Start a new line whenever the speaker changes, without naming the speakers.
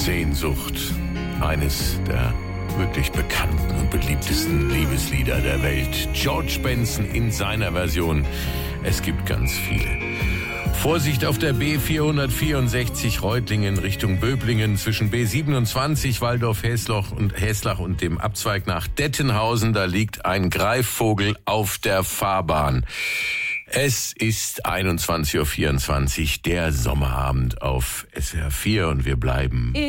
Sehnsucht, eines der wirklich bekannten und beliebtesten Liebeslieder der Welt. George Benson in seiner Version. Es gibt ganz viele. Vorsicht auf der B464 Reutlingen Richtung Böblingen zwischen B27 Waldorf-Häslach und dem Abzweig nach Dettenhausen. Da liegt ein Greifvogel auf der Fahrbahn. Es ist 21:24 Uhr, der Sommerabend auf SWR 4 und wir bleiben